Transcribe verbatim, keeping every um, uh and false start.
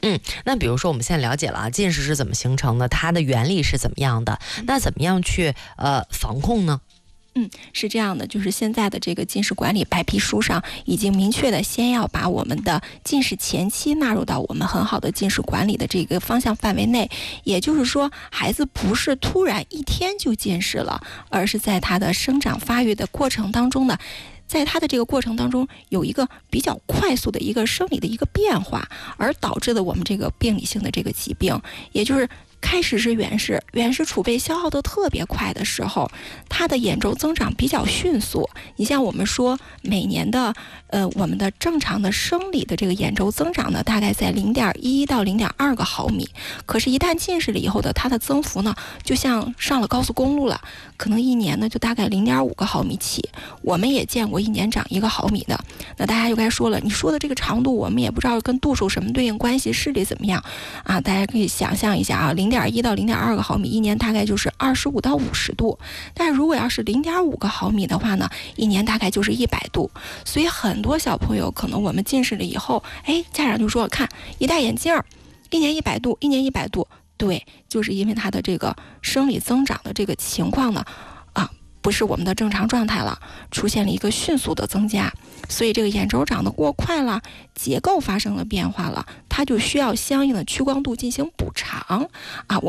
嗯，那比如说我们现在了解了啊，近视是怎么形成的，它的原理是怎么样的，那怎么样去呃防控呢？ 嗯，是这样的，就是现在的这个近视管理白皮书上已经明确的先要把我们的近视前期纳入到我们很好的近视管理的这个方向范围内。也就是说，孩子不是突然一天就近视了，而是在他的生长发育的过程当中呢，在他的这个过程当中有一个比较快速的一个生理的一个变化，而导致的我们这个病理性的这个疾病，也就是开始是远视，远视储备消耗的特别快的时候，它的眼周增长比较迅速。你像我们说每年的呃我们的正常的生理的这个眼周增长呢，大概在零点一到零点二个毫米。可是，一旦近视了以后的它的增幅呢，就像上了高速公路了，可能一年呢就大概零点五个毫米起。我们也见过一年长一个毫米的。那大家就该说了，你说的这个长度，我们也不知道跟度数什么对应关系，视力怎么样啊？大家可以想象一下啊，零点一到零点二个毫米，一年大概就是二十五到五十度。但是如果要是零点五个毫米的话呢，一年大概就是一百度。所以很多小朋友可能我们近视了以后，哎，家长就说看一戴眼镜儿，一年一百度，一年一百度。对，就是因为他的这个生理增长的这个情况呢，啊，不是我们的正常状态了，出现了一个迅速的增加，所以这个眼周长得过快了，结构发生了变化了，它就需要相应的屈光度进行补偿啊。